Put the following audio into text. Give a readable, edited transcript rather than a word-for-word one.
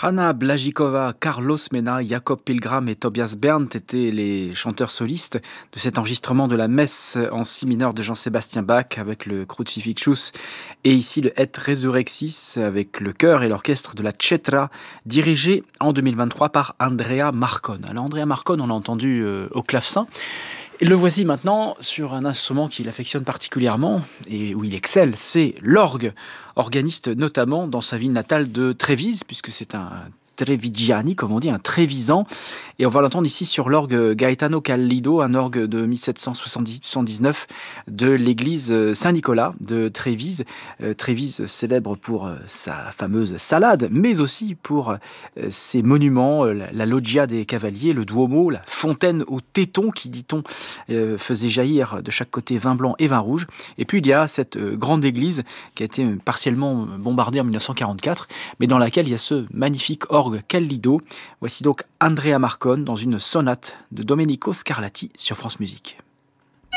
Hanna Blažíková, Carlos Mena, Jakob Pilgram et Tobias Berndt étaient les chanteurs solistes de cet enregistrement de la messe en si mineur de Jean-Sébastien Bach avec le Crucifixus et ici le Et Resurrexis avec le chœur et l'orchestre de la Cetra dirigé en 2023 par Andrea Marcon. Alors Andrea Marcon, on l'a entendu au clavecin. Et le voici maintenant sur un instrument qu'il affectionne particulièrement et où il excelle, c'est l'orgue. Organiste notamment dans sa ville natale de Trévise, puisque c'est un Trevigiani, comme on dit, un Trévisan. Et on va l'entendre ici sur l'orgue Gaetano Callido, un orgue de 1778-79 de l'église Saint-Nicolas de Trévise. Trévise célèbre pour sa fameuse salade, mais aussi pour ses monuments, la Loggia des Cavaliers, le Duomo, la fontaine aux tétons qui, dit-on, faisait jaillir de chaque côté vin blanc et vin rouge. Et puis il y a cette grande église qui a été partiellement bombardée en 1944, mais dans laquelle il y a ce magnifique orgue Callido. Voici donc Andrea Marcon dans une sonate de Domenico Scarlatti sur France Musique.